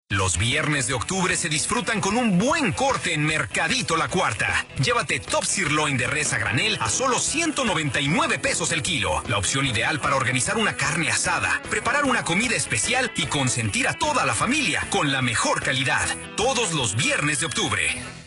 Los viernes de octubre se disfrutan con un buen corte en Mercadito La Cuarta. Llévate top sirloin de res a granel a solo 199 pesos el kilo. La opción ideal para organizar una carne asada, preparar una comida especial y consentir a toda la familia con la mejor calidad. Todos los viernes de octubre.